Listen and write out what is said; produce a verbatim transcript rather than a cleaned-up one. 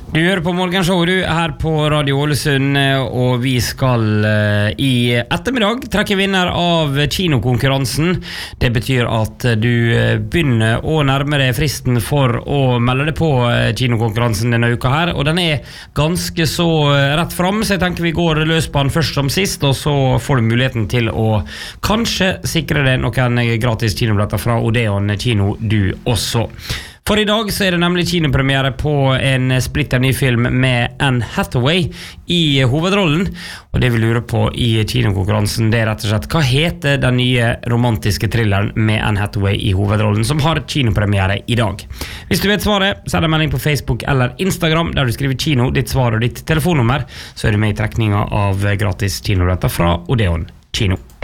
Du hører på Morgenshow du her på Radio Ålesund, og vi skal uh, i ettermiddag trekke vinner av kinokonkurransen. Det betyr at du uh, begynner å nærme deg fristen for å melde deg på uh, kinokonkurransen denne uka her, og den er ganske så uh, rett frem, så jeg tenker vi går løs på den først som sist, og så får du muligheten til å kanskje sikre deg noen gratis kinobilletter fra Odeon kino du også. For i dag så er det nemlig kinopremiere på en splitter ny film med Anne Hathaway i hovedrollen, og det vi lurer på i kinokonkurransen det er rett og slett, hva heter den nye romantiske thrilleren med Anne Hathaway i hovedrollen som har kinopremiere i dag? Hvis du vet svaret, send en melding på Facebook eller Instagram der du skriver kino, ditt svar og ditt telefonnummer, så er du med i trekninga av gratis kinobilletter fra Odeon kino.